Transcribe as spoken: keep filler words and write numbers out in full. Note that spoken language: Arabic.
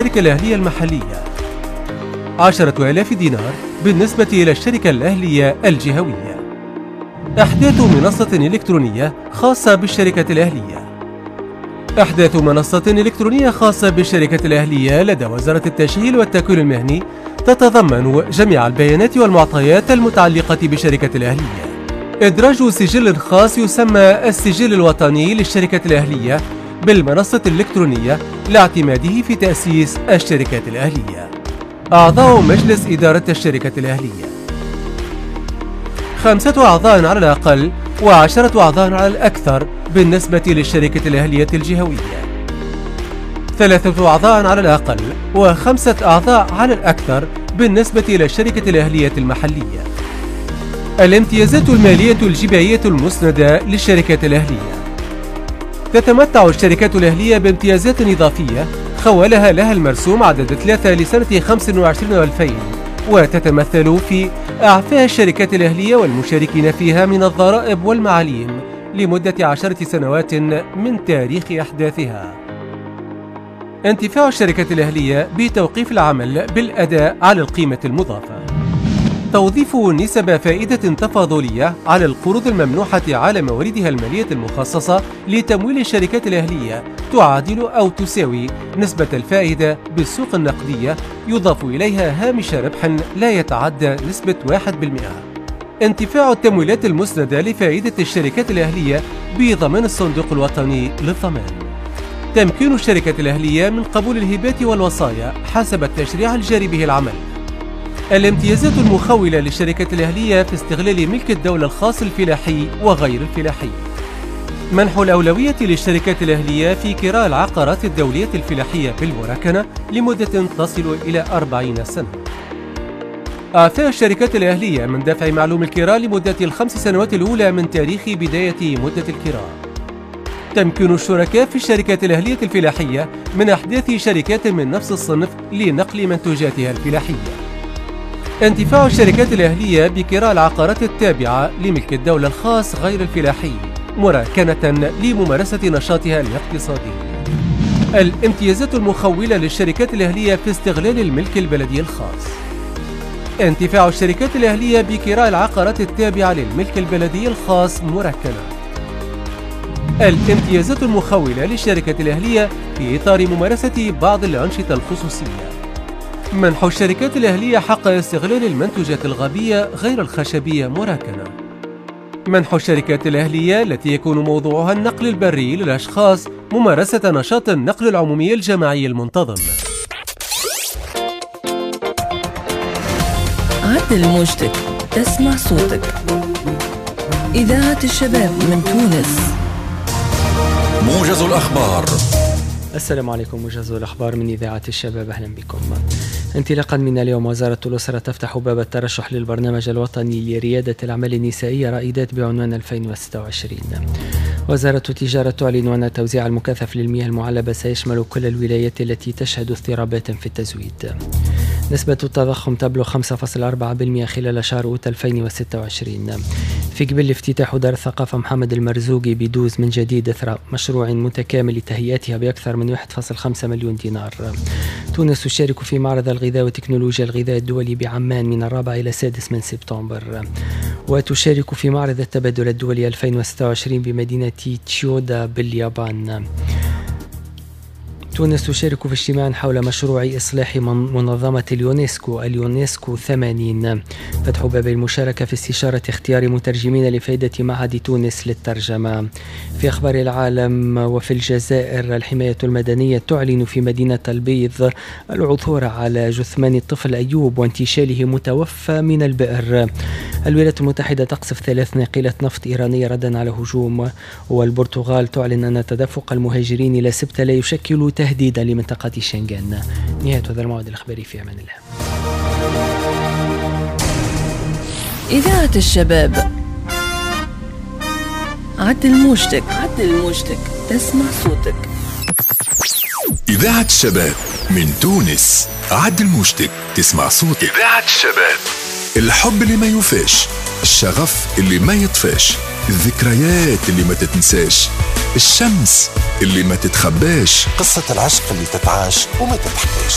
الشركة الأهلية المحلية، عشرة آلاف دينار بالنسبة إلى الشركة الأهلية الجهوية. إحداث منصة إلكترونية خاصة بالشركة الأهلية. إحداث منصة إلكترونية خاصة بالشركة الأهلية لدى وزارة التشغيل والتكوين المهني تتضمن جميع البيانات والمعطيات المتعلقة بالشركة الأهلية. إدراج سجل خاص يسمى السجل الوطني للشركة الأهلية بالمنصة الإلكترونية لاعتماده في تأسيس الشركة الأهلية. أعضاء مجلس إدارة الشركة الأهلية خمسة أعضاء على الأقل وعشرة أعضاء على الأكثر بالنسبة للشركة الأهلية الجهوية، ثلاثة أعضاء على الأقل وخمسة أعضاء على الأكثر بالنسبة إلى الشركة الأهلية المحلية. الامتيازات المالية الجبائية المسندة للشركة الأهلية. تتمتع الشركات الأهلية بامتيازات إضافية خولها لها المرسوم عدد ثلاثة لسنة خمسة وعشرين ألفين، وتتمثل في إعفاء الشركات الأهلية والمشاركين فيها من الضرائب والمعاليم لمدة عشرة سنوات من تاريخ إحداثها. انتفاع الشركة الأهلية بتوقيف العمل بالأداء على القيمة المضافة. توظيف نسب فائدة تفاضلية على القروض الممنوحة على مواردها المالية المخصصة لتمويل الشركات الأهلية تعادل أو تساوي نسبة الفائدة بالسوق النقدية، يضاف إليها هامش ربح لا يتعدى نسبة واحد بالمئة. انتفاع التمويلات المسندة لفائدة الشركات الأهلية بضمان الصندوق الوطني للضمان. تمكين الشركة الأهلية من قبول الهبات والوصايا حسب التشريع الجاري به العمل. الامتيازات المخولة للشركة الأهلية في استغلال ملك الدولة الخاص الفلاحي وغير الفلاحي. منح الأولوية للشركات الأهلية في كراء العقارات الدولية الفلاحية بالمراكنة لمدة تصل إلى أربعين سنة. إعفاء الشركات الأهلية من دفع معلوم الكراء لمدة الخمس سنوات الأولى من تاريخ بداية مدة الكراء. تمكين الشركاء في الشركات الأهلية الفلاحية من إحداث شركات من نفس الصنف لنقل منتوجاتها الفلاحية. انتفاع الشركات الأهلية بكراء العقارات التابعة لملك الدولة الخاص غير الفلاحي مراكنة لممارسة نشاطها الاقتصادي. الامتيازات المخولة للشركات الأهلية في استغلال الملك البلدي الخاص. انتفاع الشركات الأهلية بكراء العقارات التابعة للملك البلدي الخاص مراكنة. الامتيازات المخولة للشركة الأهلية في إطار ممارسة بعض الأنشطة الخصوصية. منح الشركات الأهلية حق استغلال المنتوجات الغابية غير الخشبية مراكنة. منح الشركات الأهلية التي يكون موضوعها النقل البري للأشخاص ممارسة نشاط النقل العمومي الجماعي المنتظم. عدل موجتك، تسمع صوتك. إذاعة الشباب من تونس. موجز الأخبار. السلام عليكم، موجز الأخبار من إذاعة الشباب، أهلا بكم. انطلاقا من اليوم وزارة الأسرة تفتح باب الترشح للبرنامج الوطني لريادة الأعمال النسائية رائدات بعنوان ألفين وستة وعشرين. وزارة التجارة تعلن أن توزيع المكثف للمياه المعلبة سيشمل كل الولايات التي تشهد اضطرابات في التزويد. نسبة التضخم تبلغ خمسة فاصلة أربعة بالمئة خلال شهر أوت ألفين وستة وعشرين. في قبل افتتاح دار الثقافة محمد المرزوقي بدوز من جديد إثر مشروع متكامل لتهيئتها بأكثر من واحد فاصلة خمسة مليون دينار. تونس تشارك في معرض الغذاء وتكنولوجيا الغذاء الدولي بعمان من الرابع إلى السادس من سبتمبر. وتشارك في معرض التبادل الدولي ألفين وستة وعشرين بمدينة تشيودا باليابان. تونس تشارك في اجتماع حول مشروع إصلاح منظمة اليونسكو اليونسكو ثمانين. فتح باب المشاركة في استشارة اختيار مترجمين لفائدة معهد تونس للترجمة. في أخبار العالم وفي الجزائر، الحماية المدنية تعلن في مدينة البيض العثور على جثمان الطفل أيوب وانتشاله متوفى من البئر. الولايات المتحدة تقصف ثلاث ناقلة نفط إيرانية ردا على هجوم. والبرتغال تعلن أن تدفق المهاجرين إلى سبتة لا يشكل تهديدا لمنطقة شنغن. نهاية هذا الموعد الإخباري، في أمان الله. إذاعة الشباب. عدل موجتك، عدل موجتك، تسمع صوتك. إذاعة الشباب من تونس. عدل موجتك، تسمع صوتك. إذاعة الشباب. الحب اللي ما يوفاش، الشغف اللي ما يطفاش، الذكريات اللي ما تتنساش، الشمس اللي ما تتخباش، قصة العشق اللي تتعاش وما تتحكاش.